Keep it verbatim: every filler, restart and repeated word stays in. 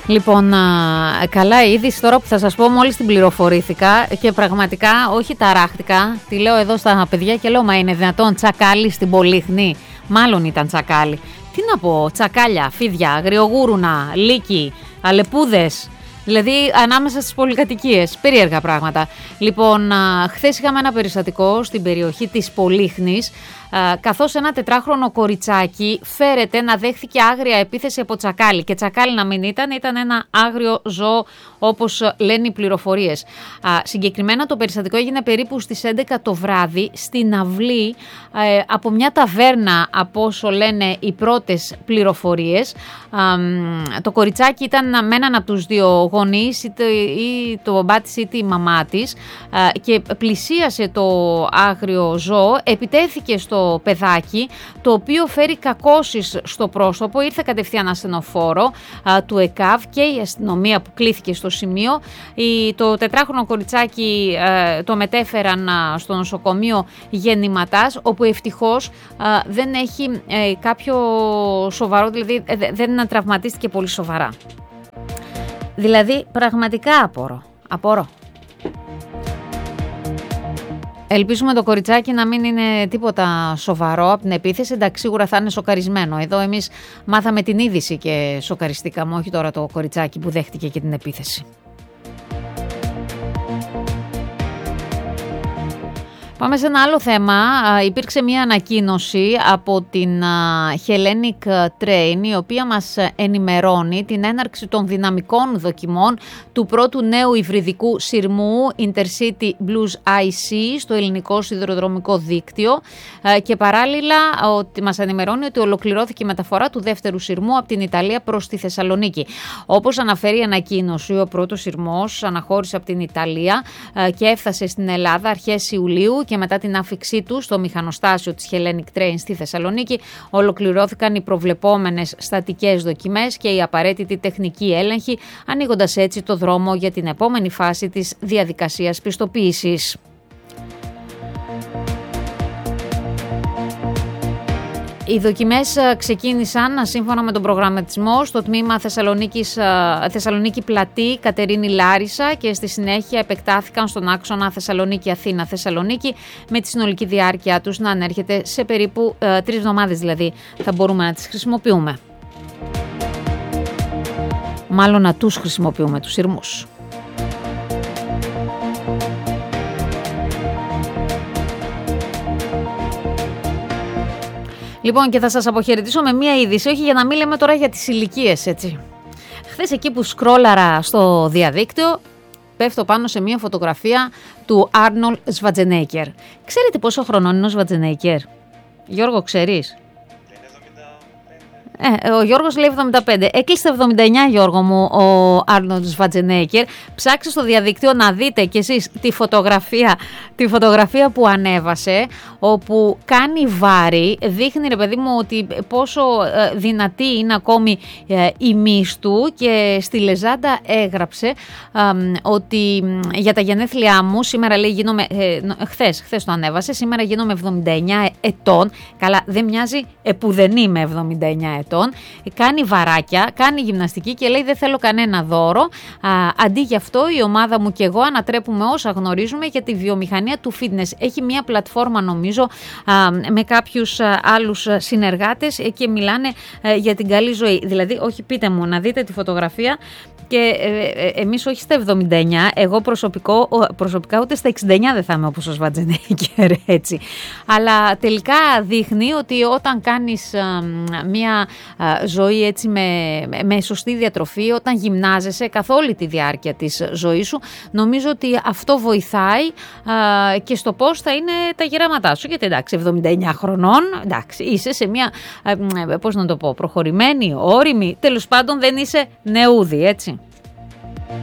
Λοιπόν, α, καλά είδηση τώρα που θα σας πω, μόλις την πληροφορήθηκα και πραγματικά όχι ταράχτηκα. Τη λέω εδώ στα παιδιά και λέω, μα είναι δυνατόν τσακάλι στην Πολύχνη? Μάλλον ήταν τσακάλι. Τι να πω, τσακάλια, φίδια, αγριογούρουνα, λύκοι, αλεπούδες. Δηλαδή ανάμεσα στις πολυκατοικίες, περίεργα πράγματα. Λοιπόν, χθες είχαμε ένα περιστατικό στην περιοχή της Πολύχνης, καθώς ένα τετράχρονο κοριτσάκι φέρεται να δέχθηκε άγρια επίθεση από τσακάλι. Και τσακάλι να μην ήταν, ήταν ένα άγριο ζώο, όπως λένε οι πληροφορίες. Συγκεκριμένα το περιστατικό έγινε περίπου στις έντεκα το βράδυ στην αυλή ε, από μια ταβέρνα, από όσο λένε οι πρώτες πληροφορίες. Το κοριτσάκι ήταν με έναν από τους δύο γονείς, ή το, ή το μπαμπά της ή τη μαμά της, και πλησίασε το άγριο ζώο, επιτέθηκε στο παιδάκι, το οποίο φέρει κακώσεις στο πρόσωπο. Ήρθε κατευθείαν ασθενοφόρο α, του ΕΚΑΒ και η αστυνομία που κλήθηκε στο σημείο. Η, το τετράχρονο κοριτσάκι α, το μετέφεραν α, στο νοσοκομείο Γεννηματάς, όπου ευτυχώς α, δεν έχει ε, κάποιο σοβαρό, δηλαδή ε, δεν τραυματίστηκε πολύ σοβαρά. Δηλαδή πραγματικά απορώ, απορώ. Ελπίζουμε το κοριτσάκι να μην είναι τίποτα σοβαρό από την επίθεση. Εντάξει, σίγουρα θα είναι σοκαρισμένο. Εδώ εμείς μάθαμε την είδηση και σοκαριστήκαμε, όχι τώρα το κοριτσάκι που δέχτηκε και την επίθεση. Πάμε σε ένα άλλο θέμα. Υπήρξε μια ανακοίνωση από την Hellenic Train, η οποία μας ενημερώνει την έναρξη των δυναμικών δοκιμών του πρώτου νέου υβριδικού σειρμού Intercity Blues άι σι στο ελληνικό σιδηροδρομικό δίκτυο, και παράλληλα ότι μας ενημερώνει ότι ολοκληρώθηκε η μεταφορά του δεύτερου σειρμού από την Ιταλία προς τη Θεσσαλονίκη. Όπως αναφέρει η ανακοίνωση, ο πρώτος σειρμός αναχώρησε από την Ιταλία και έφτασε στην Ελλάδα αρχές Ιουλίου, και μετά την άφιξή του στο μηχανοστάσιο της Hellenic Train στη Θεσσαλονίκη ολοκληρώθηκαν οι προβλεπόμενες στατικές δοκιμές και η απαραίτητη τεχνική έλεγχη, ανοίγοντας έτσι το δρόμο για την επόμενη φάση της διαδικασίας πιστοποίησης. Οι δοκιμές ξεκίνησαν σύμφωνα με τον προγραμματισμό στο τμήμα Θεσσαλονίκης, Θεσσαλονίκη Πλατή, Κατερίνη Λάρισα, και στη συνέχεια επεκτάθηκαν στον άξονα Θεσσαλονίκη-Αθήνα-Θεσσαλονίκη, με τη συνολική διάρκεια τους να ανέρχεται σε περίπου ε, τρεις εβδομάδες, δηλαδή θα μπορούμε να τις χρησιμοποιούμε. Μάλλον να τους χρησιμοποιούμε τους σειρμούς. Λοιπόν, και θα σας αποχαιρετήσω με μία είδηση, όχι για να μην λέμε τώρα για τις ηλικίες, έτσι. Χθες εκεί που σκρόλαρα στο διαδίκτυο, πέφτω πάνω σε μία φωτογραφία του Άρνολντ Σβατζενέγκερ. Ξέρετε πόσο χρονών είναι ο Σβατζενέγκερ? Γιώργο, ξέρεις? Ε, ο Γιώργος λέει εβδομήντα πέντε. Έκλεισε εβδομήντα εννιά, Γιώργο μου, ο Άρνολντ Σβατζενέγκερ. Ψάξτε στο διαδίκτυο να δείτε κι εσείς τη φωτογραφία, τη φωτογραφία που ανέβασε, όπου κάνει βάρη. Δείχνει, ρε παιδί μου, ότι πόσο ε, δυνατή είναι ακόμη ε, η μυς του, και στη Λεζάντα έγραψε ε, ότι ε, για τα γενέθλιά μου σήμερα, λέει, γίνομαι, ε, χθες, χθες το ανέβασε, σήμερα γίνομαι εβδομήντα εννιά ετών. Καλά, δεν μοιάζει επουδενή με εβδομήντα εννιά ετών. Κάνει βαράκια, κάνει γυμναστική και λέει δεν θέλω κανένα δώρο. Α, αντί γι' αυτό η ομάδα μου και εγώ ανατρέπουμε όσα γνωρίζουμε για τη βιομηχανία του fitness. Έχει μια πλατφόρμα, νομίζω, α, με κάποιους α, άλλους συνεργάτες, και μιλάνε α, για την καλή ζωή. Δηλαδή, όχι, πείτε μου, να δείτε τη φωτογραφία. Και ε, ε, εμείς όχι στα εβδομήντα εννιά, εγώ προσωπικό, προσωπικά ούτε στα εξήντα εννιά δεν θα είμαι όπως ο Σβατζενέγκερ, έτσι. Αλλά τελικά δείχνει ότι όταν κάνεις α, μια α, ζωή έτσι με, με σωστή διατροφή, όταν γυμνάζεσαι καθ' όλη τη διάρκεια της ζωής σου, νομίζω ότι αυτό βοηθάει α, και στο πώς θα είναι τα γεράματά σου. Γιατί εντάξει, εβδομήντα εννιά χρονών, εντάξει, είσαι σε μια, α, πώς να το πω, προχωρημένη, όριμη, τέλος πάντων δεν είσαι νεούδη, έτσι.